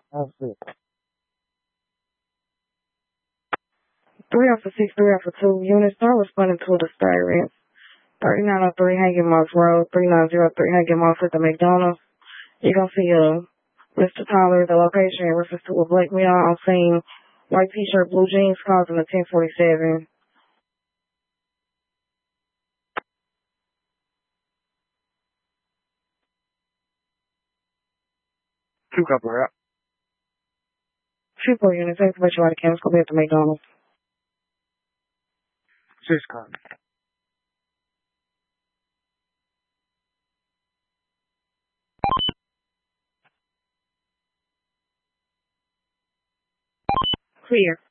That's it. 3 off of 6, 3 off of 2. Units start responding to the sirens. 3903 Hagen Moss Road, 3903 Hagen Moss at the McDonald's. You're going to see Mr. Tyler, the location in reference to a black male on scene, white t-shirt, blue jeans, causing a 1047. Two couple rap. 2 units, information out of campus, go be at the McDonald's. 6 couple. Clear.